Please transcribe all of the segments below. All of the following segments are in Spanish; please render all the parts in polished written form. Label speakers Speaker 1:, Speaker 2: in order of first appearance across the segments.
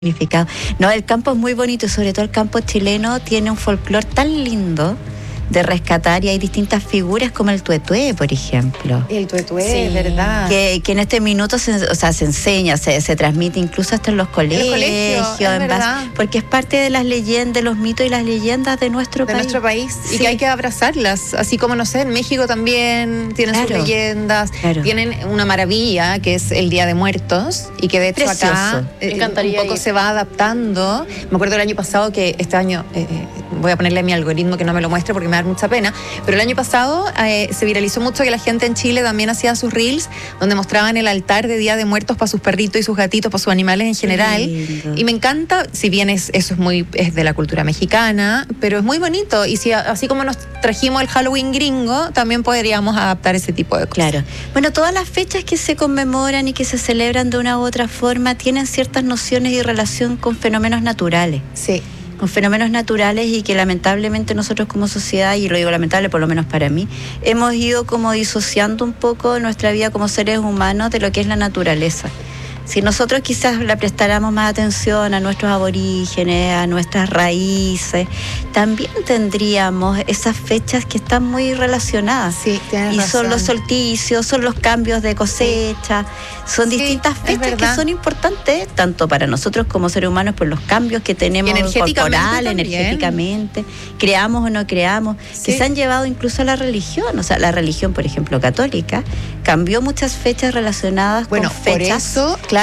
Speaker 1: significado. No, el campo es muy bonito y sobre todo el campo chileno tiene un folclore tan lindo de rescatar y hay distintas figuras como el tuetué, por ejemplo.
Speaker 2: El tuetué,
Speaker 1: Sí,
Speaker 2: es verdad.
Speaker 1: Que en este minuto se enseña, se transmite incluso hasta en los colegios,
Speaker 2: es verdad.
Speaker 1: porque es parte de las leyendas, los mitos y las leyendas de nuestro país.
Speaker 2: Y que hay que abrazarlas, así como, no sé, en México también tienen sus leyendas, tienen una maravilla que es el Día de Muertos y que de hecho acá un poco se va adaptando. Me acuerdo el año pasado que este año, voy a ponerle a mi algoritmo que no me lo muestre porque me da mucha pena, pero el año pasado se viralizó mucho que la gente en Chile también hacía sus reels donde mostraban el altar de Día de Muertos para sus perritos y sus gatitos, para sus animales en general. Y me encanta, si bien eso es de la cultura mexicana, pero es muy bonito. Y si así como nos trajimos el Halloween gringo, también podríamos adaptar ese tipo de cosas.
Speaker 1: Claro. Bueno, todas las fechas que se conmemoran y que se celebran de una u otra forma tienen ciertas nociones y relación con fenómenos naturales.
Speaker 2: Sí.
Speaker 1: Con fenómenos naturales y que lamentablemente nosotros como sociedad, y lo digo lamentable por lo menos para mí, hemos ido como disociando un poco nuestra vida como seres humanos de lo que es la naturaleza. Si nosotros quizás le prestáramos más atención a nuestros aborígenes, a nuestras raíces, también tendríamos esas fechas que están muy relacionadas.
Speaker 2: Sí, tienes razón.
Speaker 1: Son los solsticios, son los cambios de cosecha, son distintas fechas que son importantes, tanto para nosotros como seres humanos, por los cambios que tenemos corporales, energéticamente, creamos o no creamos, que se han llevado incluso a la religión. O sea, la religión, por ejemplo, católica, cambió muchas fechas relacionadas con fechas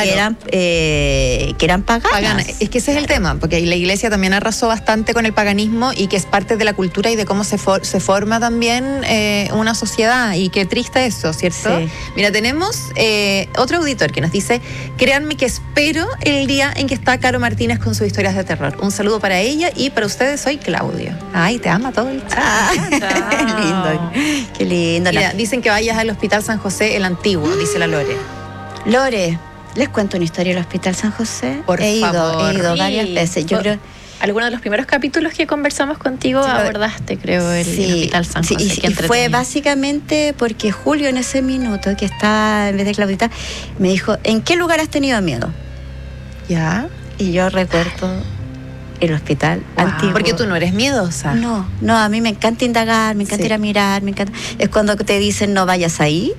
Speaker 1: que eran paganas.
Speaker 2: Es que ese es el tema, porque la iglesia también arrasó bastante con el paganismo y que es parte de la cultura y de cómo se forma también una sociedad. Y qué triste eso, ¿cierto?
Speaker 1: Sí.
Speaker 2: Mira, tenemos otro auditor que nos dice: créanme que espero el día en que está Caro Martínez con sus historias de terror. Un saludo para ella y para ustedes, soy Claudio. Ay, te ama todo el chat.
Speaker 1: Qué lindo, qué lindo.
Speaker 2: Mira, dicen que vayas al Hospital San José, el antiguo, dice la Lore.
Speaker 1: Lore, ¿les cuento una historia del Hospital San José? He ido varias veces. Yo creo...
Speaker 3: Algunos de los primeros capítulos que conversamos contigo abordaste, creo, el Hospital San José.
Speaker 1: Y fue básicamente porque Julio en ese minuto que estaba, en vez de Claudita, me dijo: ¿en qué lugar has tenido miedo?
Speaker 2: ¿Ya?
Speaker 1: Y yo recuerdo el hospital antiguo.
Speaker 2: Porque tú no eres miedosa.
Speaker 1: No, a mí me encanta indagar, me encanta ir a mirar, me encanta. Es cuando te dicen no vayas ahí.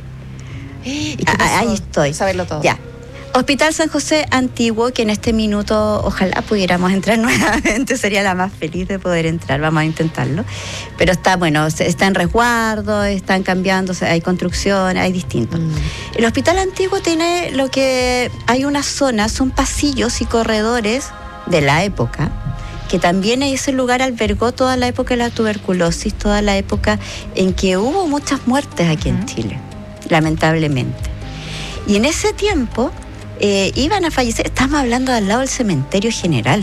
Speaker 2: ¿Y qué pasó?
Speaker 1: Ahí estoy.
Speaker 2: Saberlo todo.
Speaker 1: Ya. Hospital San José antiguo, que en este minuto ojalá pudiéramos entrar nuevamente, sería la más feliz de poder entrar, vamos a intentarlo. Pero está en resguardo, están cambiando, hay construcción, hay distinto. El hospital antiguo tiene hay una zona, son pasillos y corredores de la época, que también ese lugar albergó toda la época de la tuberculosis, toda la época en que hubo muchas muertes aquí en Chile, lamentablemente. Y en ese tiempo iban a fallecer, estamos hablando al lado del cementerio general.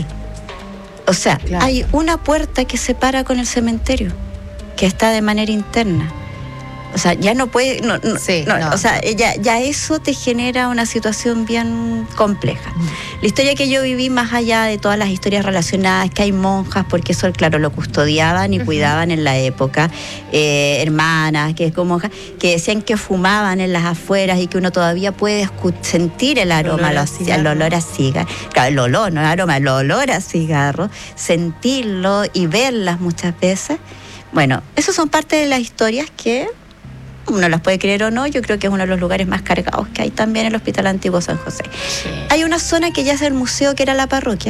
Speaker 1: O sea, hay una puerta que separa con el cementerio, que está de manera interna. O sea, ya no puede, o sea, ya eso te genera una situación bien compleja. La historia que yo viví, más allá de todas las historias relacionadas, que hay monjas, porque eso, claro, lo custodiaban y cuidaban en la época, hermanas, que monjas, que decían que fumaban en las afueras y que uno todavía puede sentir el aroma, el olor a cigarro. Claro, el olor, no el aroma, el olor a cigarro, sentirlo y verlas muchas veces. Bueno, esos son parte de las historias que uno las puede creer o no, yo creo que es uno de los lugares más cargados que hay también en el Hospital Antiguo San José. Sí. Hay una zona que ya es el museo, que era la parroquia,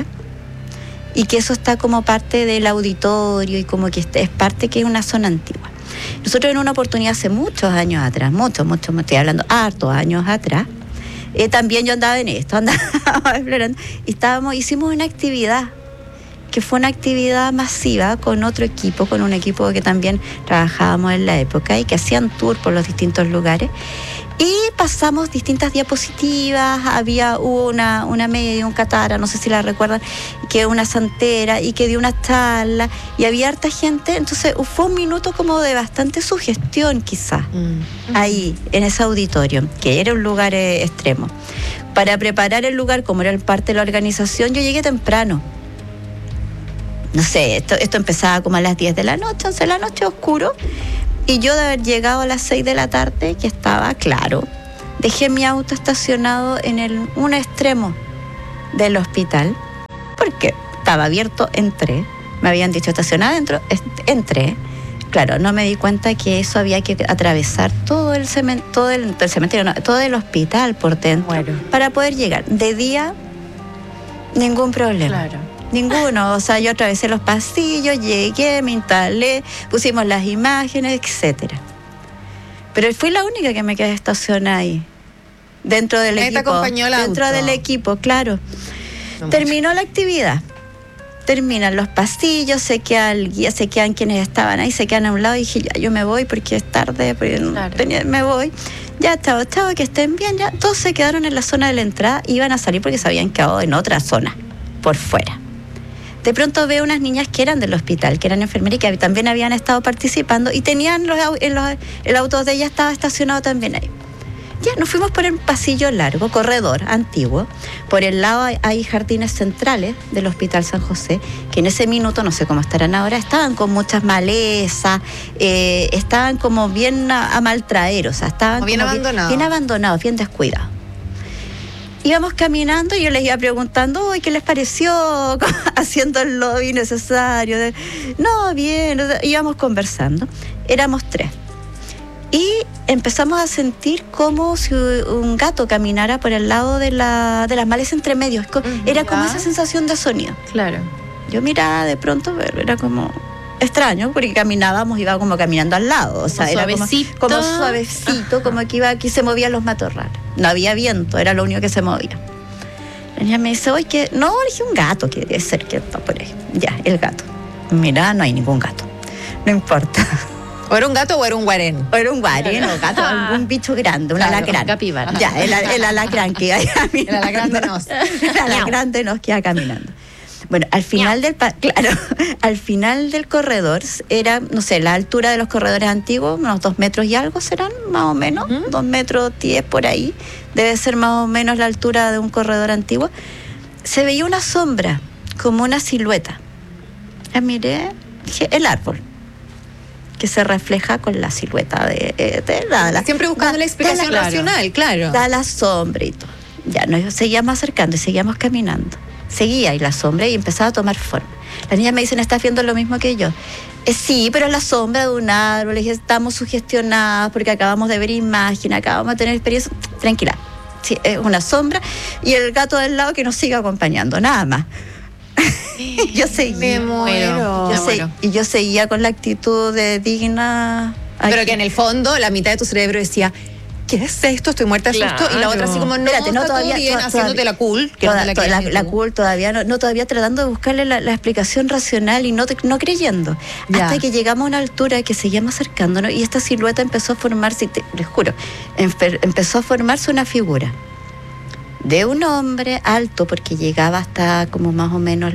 Speaker 1: y que eso está como parte del auditorio y como que es parte que es una zona antigua. Nosotros en una oportunidad hace muchos años atrás, mucho, estoy hablando hartos años atrás, también yo andaba en esto, andaba explorando, y hicimos una actividad, que fue una actividad masiva con otro equipo, con un equipo que también trabajábamos en la época y que hacían tour por los distintos lugares. Y pasamos distintas diapositivas, hubo una medium, catara, no sé si la recuerdan, que una santera y que dio una charla y había harta gente, entonces fue un minuto como de bastante sugestión quizás, ahí, en ese auditorio, que era un lugar extremo. Para preparar el lugar, como era parte de la organización, yo llegué temprano. No sé, esto empezaba como a las 10 de la noche, 11 de la noche, oscuro. Y yo de haber llegado a las 6 de la tarde, que estaba claro, dejé mi auto estacionado en un extremo del hospital porque estaba abierto, entré. Me habían dicho estacionar adentro, entré. Claro, no me di cuenta que eso había que atravesar todo el cementerio, no, todo el hospital por dentro para poder llegar. De día, ningún problema.
Speaker 3: Claro.
Speaker 1: Ninguno. O sea, yo atravesé los pasillos, llegué, me instalé, pusimos las imágenes, etcétera. Pero fui la única que me quedé estacionada ahí. Dentro del equipo.
Speaker 2: ¿Te acompañó el auto?
Speaker 1: Dentro del equipo, claro. No. Terminó la actividad. Terminan los pasillos, se queda el guía, se quedan quienes estaban ahí, se quedan a un lado y dije, ya, yo me voy porque es tarde, porque me voy. Ya, chao, que estén bien. Ya, todos se quedaron en la zona de la entrada, iban a salir porque se habían quedado en otra zona, por fuera. De pronto veo unas niñas que eran del hospital, que eran enfermeras y que también habían estado participando y tenían el auto de ellas estaba estacionado también ahí. Ya, nos fuimos por el pasillo largo, corredor antiguo. Por el lado hay jardines centrales del Hospital San José, que en ese minuto, no sé cómo estarán ahora, estaban con muchas malezas, estaban como bien a maltraer, o sea, estaban
Speaker 2: bien abandonados.
Speaker 1: Bien abandonados, bien descuidados. Íbamos caminando y yo les iba preguntando, ¿qué les pareció? Haciendo el lobby necesario. No, bien, íbamos conversando. Éramos 3. Y empezamos a sentir como si un gato caminara por el lado de las malezas entre medios. Era como esa sensación de sonido.
Speaker 3: Claro.
Speaker 1: Yo miraba de pronto, pero era como extraño, porque caminábamos, iba como caminando al lado. O sea, era como suavecito, como que iba, aquí se movían los matorrales. No había viento, era lo único que se movía. La niña me dice, oye, no, dije un gato, que debe ser que está por ahí. Ya, el gato. Mira, no hay ningún gato. No importa.
Speaker 2: ¿O era un gato o era un guarén?
Speaker 1: O era un guarén o gato, algún bicho grande, un alacrán.
Speaker 3: Capibara.
Speaker 1: Ya, el alacrán que iba caminando.
Speaker 2: El alacrán de nos.
Speaker 1: El alacrán de nos que iba caminando. Bueno, al final al final del corredor era, no sé, la altura de los corredores antiguos, unos 2 metros y algo serán, más o menos, 2 metros 10 por ahí, debe ser más o menos la altura de un corredor antiguo. Se veía una sombra, como una silueta. La miré, dije, el árbol, que se refleja con la silueta de
Speaker 2: siempre buscando la explicación racional, claro.
Speaker 1: Da la sombra y todo. Ya nos seguíamos acercando y seguíamos caminando. Seguía y la sombra y empezaba a tomar forma. Las niñas me dicen, ¿estás viendo lo mismo que yo? Sí, pero es la sombra de un árbol. Les dije, estamos sugestionadas porque acabamos de ver imágenes, acabamos de tener experiencia. Tranquila, sí, es una sombra y el gato del lado que nos sigue acompañando, nada más. Yo seguía.
Speaker 2: Me muero.
Speaker 1: Y yo seguía con la actitud de digna.
Speaker 2: Pero que en el fondo la mitad de tu cerebro decía, ¿qué es esto? Estoy muerta de susto. Y la otra así como, no, espérate, no, todavía bien, haciéndote la cool.
Speaker 1: La cool todavía no, todavía tratando de buscarle la explicación racional y no creyendo. Ya. Hasta que llegamos a una altura que seguíamos acercándonos y esta silueta empezó a formarse, les juro, empezó a formarse una figura de un hombre alto, porque llegaba hasta como más o menos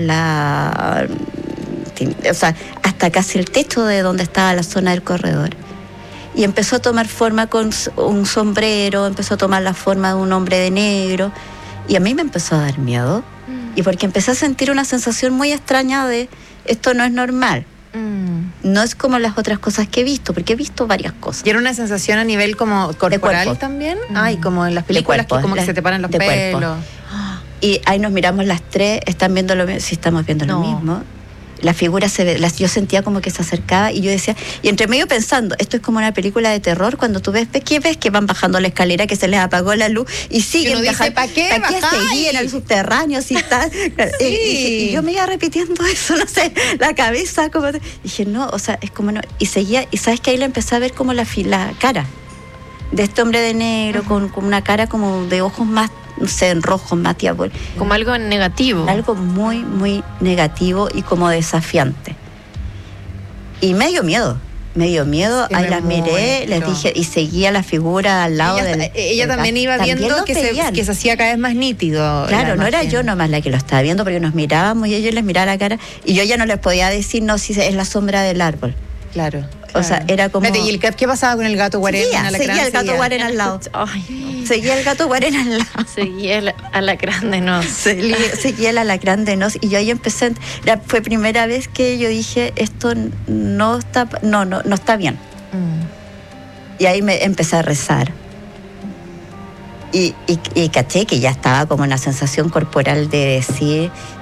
Speaker 1: hasta casi el techo de donde estaba la zona del corredor. Y empezó a tomar forma con un sombrero, empezó a tomar la forma de un hombre de negro. Y a mí me empezó a dar miedo. Y porque empecé a sentir una sensación muy extraña de esto no es normal. No es como las otras cosas que he visto, porque he visto varias cosas.
Speaker 2: ¿Y era una sensación a nivel como corporal también? Ay, como en las películas que como que se te paran los pelos.
Speaker 1: Y ahí nos miramos las 3, ¿están viendo lo mismo? Sí, estamos viendo lo mismo. La figura se ve, yo sentía como que se acercaba y yo decía, y entre medio pensando, esto es como una película de terror, cuando tú ves que van bajando la escalera, que se les apagó la luz y siguen bajando.
Speaker 2: ¿Para qué
Speaker 1: seguir en el subterráneo? Así está. Sí. Y yo me iba repitiendo eso, no sé, la cabeza como... Dije, no, o sea, es como no. Y seguía, y sabes que ahí le empecé a ver como la cara de este hombre de negro, con una cara como de ojos más, no sé, en rojo, más diabólico.
Speaker 3: Como algo negativo.
Speaker 1: Algo muy, muy negativo y como desafiante. Y me dio miedo. Ahí las miré, les dije, y seguía la figura al lado
Speaker 2: ella también iba viendo que se hacía cada vez más nítido.
Speaker 1: Claro, no era yo nomás la que lo estaba viendo, porque nos mirábamos y ellos les miraba la cara, y yo ya no les podía decir, no, si es la sombra del árbol.
Speaker 2: Claro.
Speaker 1: O sea, era como...
Speaker 2: ¿Y qué pasaba con el gato guarén?
Speaker 1: Seguía el gato guarén al lado. Seguía el gato guarén al lado.
Speaker 3: Seguía el alacrán de nos.
Speaker 1: Seguía el alacrán de nos. Y yo ahí empecé... Fue primera vez que yo dije, esto no está bien. Y ahí me empecé a rezar. Y caché que ya estaba como una sensación corporal de decir,